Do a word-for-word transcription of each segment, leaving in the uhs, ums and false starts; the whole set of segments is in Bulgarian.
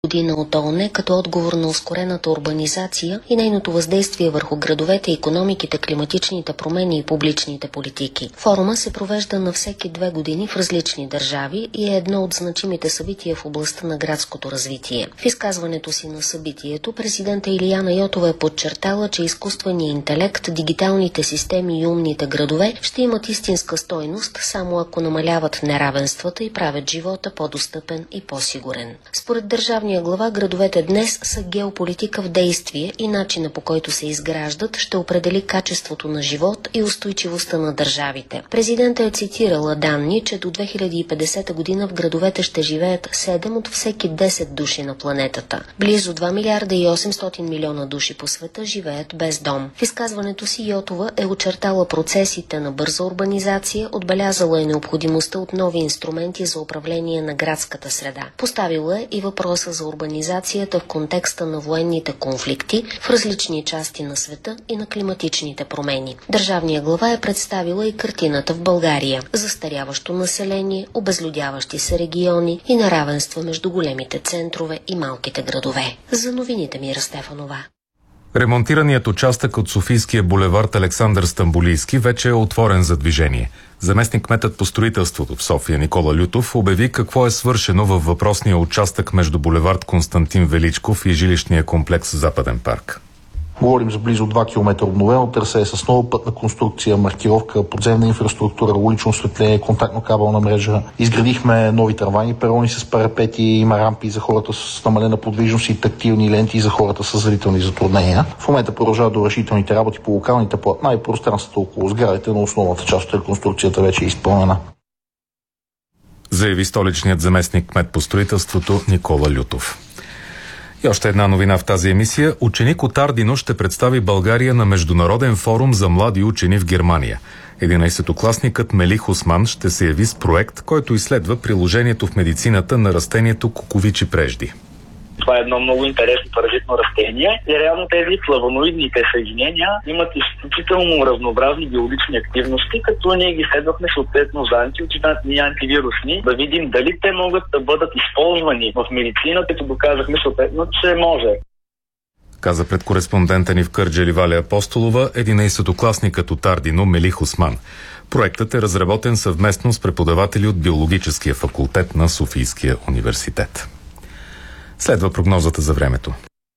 година от ООН като отговор на ускорената урбанизация и нейното въздействие върху градовете, икономиките, климатичните промени и публичните политики. Форума се провежда на всеки две години в различни държави и е едно от значимите събития в областта на градското развитие. В изказването си на събитието президента Илияна Йотова е подчертала, че изкуственият интелект, дигиталните системи и умните градове ще имат истинска стойност само ако намаляват неравенствата и правят живота по-достъпен и по-сигурен. Според държавния глава, градовете днес са геополитика в действие и начина, по който се изграждат, ще определи качеството на живот и устойчивостта на държавите. Президентът е цитирала данни, че до две хиляди и петдесета година в градовете ще живеят седем от всеки десет души на планетата. Близо два милиарда и осемстотин милиона души по света живеят без дом. В изказването си Йотова е очертала процесите на бърза урбанизация, отбелязала е необходимостта от нови инструменти за управление на градската среда. Поставила е и въпроса за урбанизацията в контекста на военните конфликти в различни части на света и на климатичните промени. Държавния глава е представила и картината в България – застаряващо население, обезлюдяващи се региони и неравенства между големите центрове и малките градове. За новините Мира Стефанова. Ремонтираният участък от Софийския булевард Александър Стамболийски вече е отворен за движение. Заместник-кметът по строителството в София Никола Лютов обяви какво е свършено във въпросния участък между булевард Константин Величков и жилищния комплекс Западен парк. Говорим за близо два километра обновено трасе с нова пътна конструкция, маркировка, подземна инфраструктура, улично осветление, контактно-кабелна мрежа. Изградихме нови трамвайни перони с парапети, има рампи за хората с намалена подвижност и тактилни ленти за хората с зрителни затруднения. В момента продължават довършителните работи по локалните платна и пространствата около сградите, но основната част от реконструкцията вече е изпълнена. Заяви столичният заместник-кмет по строителството Никола Лютов. И още една новина в тази емисия. Ученик от Ардино ще представи България на Международен форум за млади учени в Германия. единайсетокласникът Мелих Осман ще се яви с проект, който изследва приложението в медицината на растението куковичи прежди. Това е едно много интересно паразитно растение и реално тези флавоноидните съединения имат изключително разнообразни биологични активности, като ние ги следвахме съответно за антиочидантни и антивирусни, да видим дали те могат да бъдат използвани в медицината, като доказахме съответно, че може. Каза пред кореспондента ни в Кърджали Валя Апостолова единайсетокласникът от Ардино Мелих Осман. Проектът е разработен съвместно с преподаватели от Биологическия факултет на Софийския университет. Следва прогнозата за времето.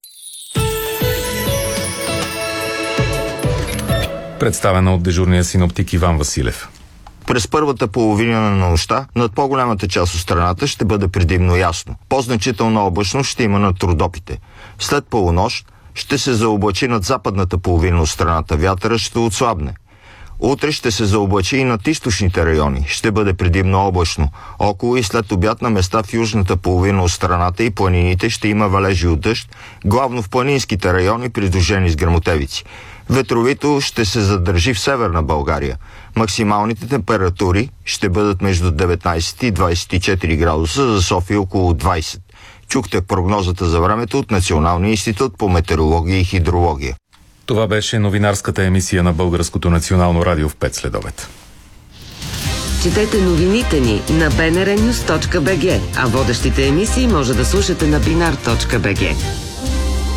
Представена от дежурния синоптик Иван Василев. През първата половина на нощта над по-голямата част от страната ще бъде предимно ясно. По-значителна облачност ще има над Родопите. След полунощ ще се заоблачи над западната половина от страната. Вятърът ще отслабне. Утре ще се заоблачи и над източните райони. Ще бъде предимно облачно. Около и след обяд на места в южната половина от страната и планините ще има валежи от дъжд, главно в планинските райони, придружени с гръмотевици. Ветровито ще се задържи в северна България. Максималните температури ще бъдат между деветнайсет и двайсет и четири градуса, за София около двайсет. Чухте прогнозата за времето от Националния институт по метеорология и хидрология. Това беше новинарската емисия на Българското национално радио в пет следобед. Четете новините ни на би ен ар нюс точка би джи, а водещите емисии може да слушате на бинар точка би джи.